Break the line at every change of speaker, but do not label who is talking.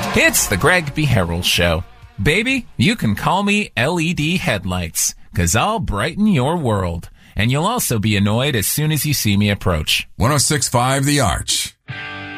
It's the Greg B. Harrell Show. Baby, you can call me LED Headlights, 'cause I'll brighten your world. And you'll also be annoyed as soon as you see me approach.
106.5 The Arch.